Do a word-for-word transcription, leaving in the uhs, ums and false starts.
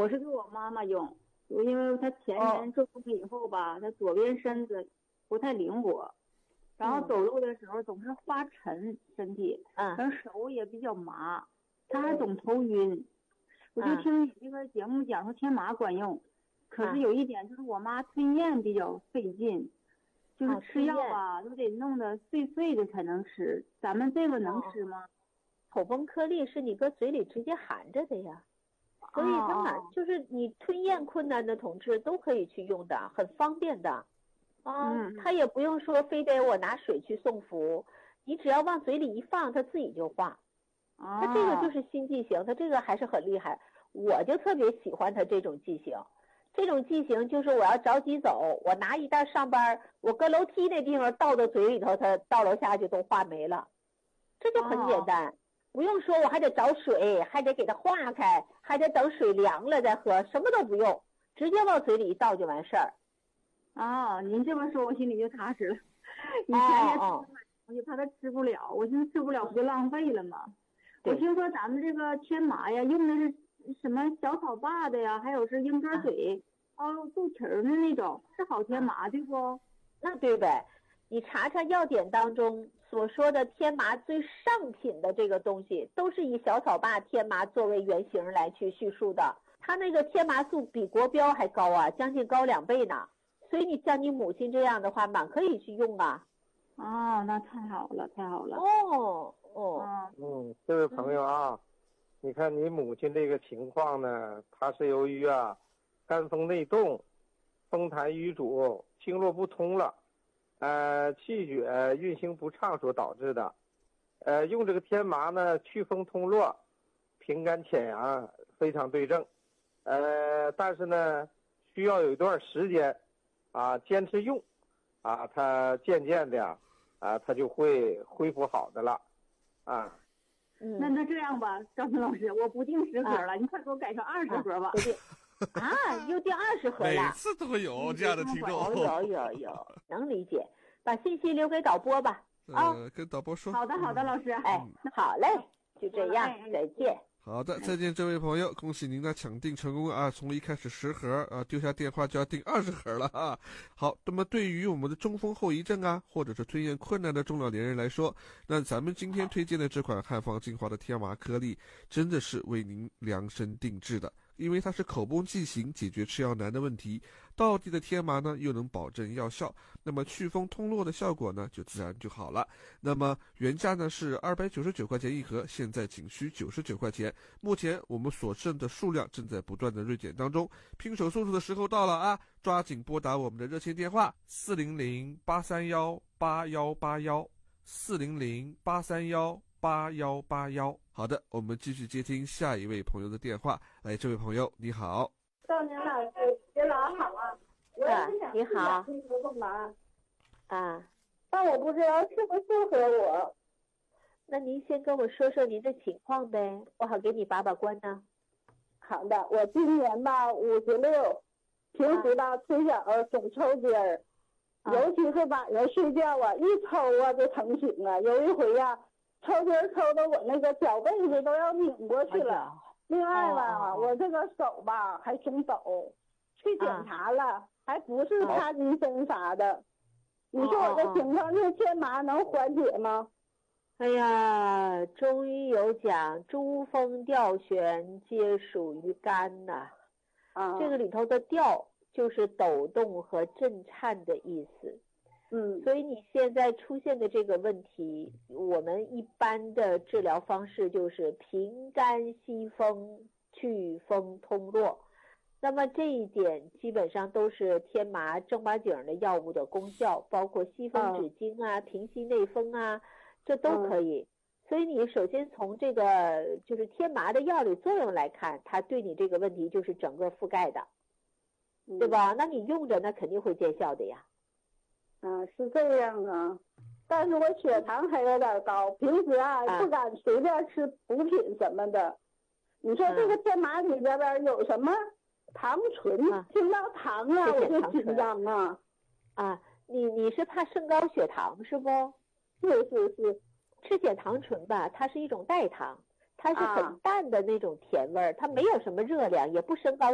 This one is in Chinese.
我是给我妈妈用，我因为她前年中风以后吧，她左边身子不太灵活，然后走路的时候总是发沉身体， 嗯， 然后手也比较麻，她还总头晕。我就听你这个节目讲说天麻管用，可是有一点就是我妈吞咽比较费劲，就是吃药吧都得弄得碎碎的才能吃，咱们这个能吃吗？ 口风颗粒是你搁嘴里直接含着的呀，所以他们就是你吞咽困难的同志都可以去用的，很方便的。啊，他也不用说非得我拿水去送服，你只要往嘴里一放，它自己就化。他这个就是新剂型，他这个还是很厉害，我就特别喜欢他这种剂型。这种剂型就是我要着急走，我拿一袋上班，我搁楼梯那地方倒到嘴里头，它到楼下就都化没了，这就很简单。哦，不用说我还得找水，还得给它化开，还得等水凉了再喝，什么都不用，直接往嘴里一倒就完事儿。 啊，您这么说我心里就踏实了。以前也买东西怕他吃不了，我寻思吃不了不就浪费了吗？我听说咱们这个天麻呀，用的是什么小草坝的呀，还有是鹰鸽水、哦肚脐儿的那种，是好天麻对不？ 那对呗。你查查药典当中所说的天麻最上品的这个东西，都是以小草坝天麻作为原型来去叙述的。它那个天麻素比国标还高啊，将近高两倍呢。所以你像你母亲这样的话，满可以去用啊。 哦，那太好了，太好了。 哦哦， 嗯，这位朋友啊，嗯，你看你母亲这个情况呢，她是由于啊肝风内动、风痰瘀阻、经络不通了，呃，气血运行不畅所导致的。呃，用这个天麻呢，祛风通络、平肝潜阳，非常对症。呃，但是呢，需要有一段时间啊坚持用，啊，它渐渐的呀，啊，它就会恢复好的了。啊， 嗯，那那这样吧，赵春老师，我不定十盒了，啊，你快给我改成二十盒吧。 啊，啊又定二十盒了。 每次都会有这样的听众。 有有有，能理解。把信息留给导播吧。啊， 呃，跟导播说。 好的，好的，老师。 哎，好嘞，就这样，再见。 好的，再见，这位朋友，恭喜您的抢订成功啊！从一开始十盒啊，丢下电话就要订二十盒了啊！好，那么对于我们的中风后遗症啊，或者是吞咽困难的中老年人来说，那咱们今天推荐的这款汉方精华的天麻颗粒，真的是为您量身定制的。因为它是口崩剂型，解决吃药难的问题，道地的天麻呢又能保证药效，那么祛风通络的效果呢就自然就好了。那么原价呢是二百九十九块钱一盒，现在仅需九十九块钱。目前我们所剩的数量正在不断的锐减当中，拼手速度的时候到了啊！抓紧拨打我们的热线电话四零零八三幺八幺八幺四零零八三幺八幺八幺。好的，我们继续接听下一位朋友的电话。来，这位朋友你好。 赵宁老师，你老好啊！我也是想你好。 干嘛？ 啊， 但我不知道适不适合我。 那您先跟我说说您的情况呗，我好给你把把关呢。 好的，我今年吧五十六，平时吧腿脚总抽筋儿，尤其是晚上睡觉啊，一抽啊就疼醒了。有一回呀、啊。抽筋抽的我那个脚被子都要拧过去了。哎、另外吧、哦，我这个手吧还总抖，去检查了，啊、还不是帕金森啥的。哦、你说我这情况，这天麻能缓解吗？ 哎呀，中医有讲，诸风调旋皆属于肝呐、啊。这个里头的调就是抖动和震颤的意思。 嗯， 所以你现在出现的这个问题，我们一般的治疗方式就是平肝息风、祛风通络。那么这一点基本上都是天麻正八经的药物的功效，包括息风止痉啊、嗯、平息内风啊，这都可以。嗯、所以你首先从这个就是天麻的药理作用来看，它对你这个问题就是整个覆盖的， 嗯、 对吧？那你用着那肯定会见效的呀。 啊，是这样啊，但是我血糖还有点高，平时啊不敢随便吃补品什么的。你说这个天麻里边边有什么糖醇？啊、听到糖啊我就紧张啊。 啊，你你是怕升高血糖是不？ 是是是， 吃减糖醇吧，它是一种代糖，它是很淡的那种甜味儿，啊、它没有什么热量，也不升高